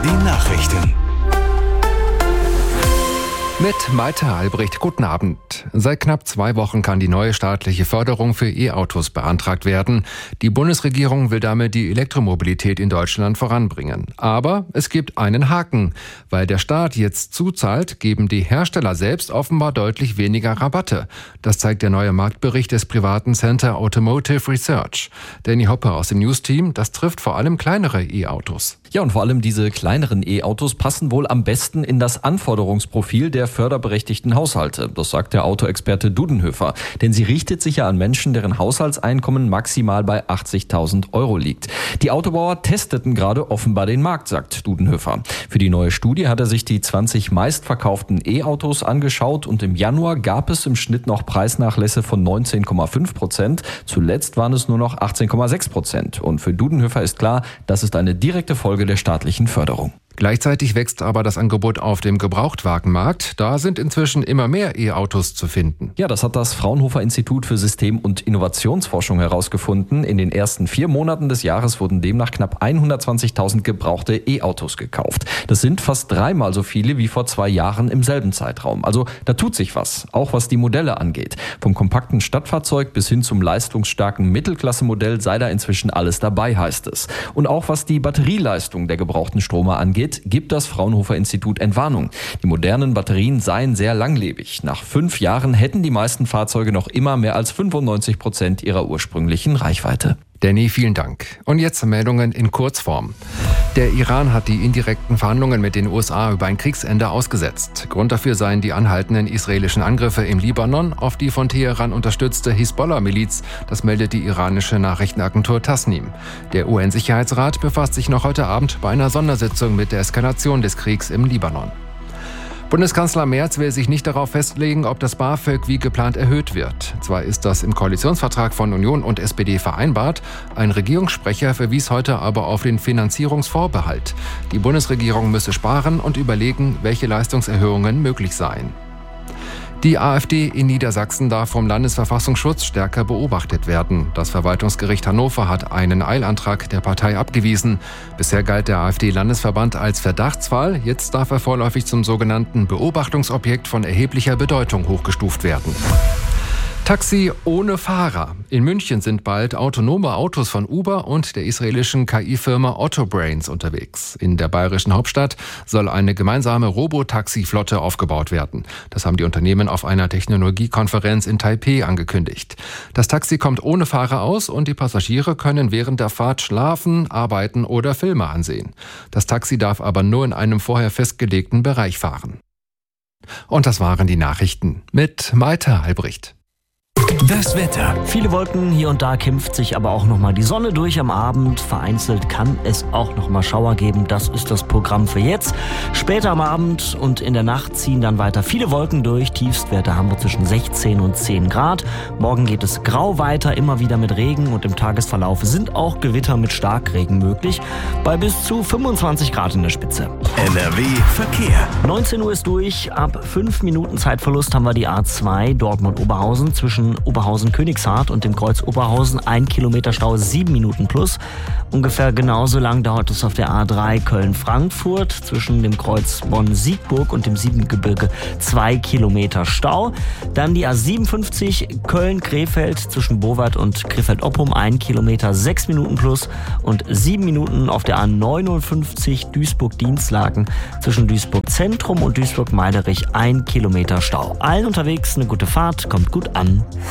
Nachrichten. Mit Malte Albrecht, guten Abend. Seit knapp 2 Wochen kann die neue staatliche Förderung für E-Autos beantragt werden. Die Bundesregierung will damit die Elektromobilität in Deutschland voranbringen. Aber es gibt einen Haken. Weil der Staat jetzt zuzahlt, geben die Hersteller selbst offenbar deutlich weniger Rabatte. Das zeigt der neue Marktbericht des privaten Center Automotive Research. Danny Hoppe aus dem News-Team, das trifft vor allem kleinere E-Autos. Ja, und vor allem diese kleineren E-Autos passen wohl am besten in das Anforderungsprofil der förderberechtigten Haushalte. Das sagt der Autoexperte Dudenhöfer. Denn sie richtet sich ja an Menschen, deren Haushaltseinkommen maximal bei 80.000 Euro liegt. Die Autobauer testeten gerade offenbar den Markt, sagt Dudenhöfer. Für die neue Studie hat er sich die 20 meistverkauften E-Autos angeschaut und im Januar gab es im Schnitt noch Preisnachlässe von 19,5%. Zuletzt waren es nur noch 18,6%. Und für Dudenhöfer ist klar, das ist eine direkte Folge der staatlichen Förderung. Gleichzeitig wächst aber das Angebot auf dem Gebrauchtwagenmarkt. Da sind inzwischen immer mehr E-Autos zu finden. Ja, das hat das Fraunhofer Institut für System- und Innovationsforschung herausgefunden. In den ersten 4 Monaten des Jahres wurden demnach knapp 120.000 gebrauchte E-Autos gekauft. Das sind fast 3-mal so viele wie vor 2 Jahren im selben Zeitraum. Also da tut sich was, auch was die Modelle angeht. Vom kompakten Stadtfahrzeug bis hin zum leistungsstarken Mittelklasse-Modell sei da inzwischen alles dabei, heißt es. Und auch was die Batterieleistung der gebrauchten Stromer angeht, gibt das Fraunhofer Institut Entwarnung. Die modernen Batterien seien sehr langlebig. Nach 5 Jahren hätten die meisten Fahrzeuge noch immer mehr als 95% ihrer ursprünglichen Reichweite. Danny, vielen Dank. Und jetzt Meldungen in Kurzform. Der Iran hat die indirekten Verhandlungen mit den USA über ein Kriegsende ausgesetzt. Grund dafür seien die anhaltenden israelischen Angriffe im Libanon auf die von Teheran unterstützte Hisbollah-Miliz. Das meldet die iranische Nachrichtenagentur Tasnim. Der UN-Sicherheitsrat befasst sich noch heute Abend bei einer Sondersitzung mit der Eskalation des Kriegs im Libanon. Bundeskanzler Merz will sich nicht darauf festlegen, ob das BAföG wie geplant erhöht wird. Zwar ist das im Koalitionsvertrag von Union und SPD vereinbart, ein Regierungssprecher verwies heute aber auf den Finanzierungsvorbehalt. Die Bundesregierung müsse sparen und überlegen, welche Leistungserhöhungen möglich seien. Die AfD in Niedersachsen darf vom Landesverfassungsschutz stärker beobachtet werden. Das Verwaltungsgericht Hannover hat einen Eilantrag der Partei abgewiesen. Bisher galt der AfD-Landesverband als Verdachtsfall. Jetzt darf er vorläufig zum sogenannten Beobachtungsobjekt von erheblicher Bedeutung hochgestuft werden. Taxi ohne Fahrer. In München sind bald autonome Autos von Uber und der israelischen KI-Firma Autobrains unterwegs. In der bayerischen Hauptstadt soll eine gemeinsame Robotaxi-Flotte aufgebaut werden. Das haben die Unternehmen auf einer Technologiekonferenz in Taipeh angekündigt. Das Taxi kommt ohne Fahrer aus und die Passagiere können während der Fahrt schlafen, arbeiten oder Filme ansehen. Das Taxi darf aber nur in einem vorher festgelegten Bereich fahren. Und das waren die Nachrichten mit Malte Albrecht. Das Wetter. Viele Wolken, hier und da kämpft sich aber auch nochmal die Sonne durch am Abend. Vereinzelt kann es auch nochmal Schauer geben. Das ist das Programm für jetzt. Später am Abend und in der Nacht ziehen dann weiter viele Wolken durch. Tiefstwerte haben wir zwischen 16 und 10 Grad. Morgen geht es grau weiter, immer wieder mit Regen. Und im Tagesverlauf sind auch Gewitter mit Starkregen möglich. Bei bis zu 25 Grad in der Spitze. NRW Verkehr. 19 Uhr ist durch. Ab 5 Minuten Zeitverlust haben wir die A2 Dortmund-Oberhausen zwischen Oberhausen-Königshardt und dem Kreuz Oberhausen 1 Kilometer Stau, 7 Minuten plus. Ungefähr genauso lang dauert es auf der A3 Köln-Frankfurt zwischen dem Kreuz Bonn-Siegburg und dem Siebengebirge 2 Kilometer Stau. Dann die A57 Köln-Krefeld zwischen Bowart und Krefeld-Oppum 1 Kilometer, 6 Minuten plus und 7 Minuten auf der A59 Duisburg-Dienstlaken zwischen Duisburg-Zentrum und Duisburg-Meiderich 1 Kilometer Stau. Allen unterwegs eine gute Fahrt, kommt gut an.